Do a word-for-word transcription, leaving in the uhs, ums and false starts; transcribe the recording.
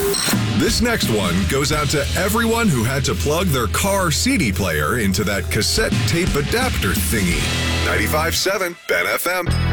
This next one goes out to everyone who had to plug their car C D player into that cassette tape adapter thingy. ninety-five point seven Ben F M.